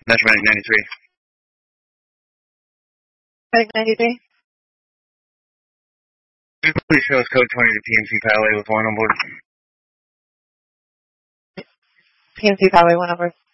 Metro Medic 93. Medic 93. Please show us code 20 to PMC Pilot with 1 on board. PMC Pilot 1 over.